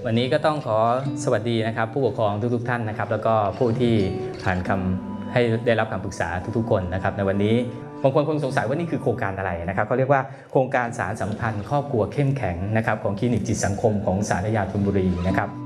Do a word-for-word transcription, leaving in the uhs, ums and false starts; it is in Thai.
วันนี้ก็ต้องขอสวัสดีนะครับผู้ปกครองทุกๆท่านนะครับแล้วก็ผู้ที่ผ่านคำให้ได้รับคำปรึกษาทุกๆคนนะครับในวันนี้บางคนคงสงสัยว่านี่คือโครงการอะไรนะครับเขาเรียกว่าโครงการสารสัมพันธ์ครอบครัวเข้มแข็งนะครับของคลินิกจิตสังคมของศาลายาธนบุรีนะครับ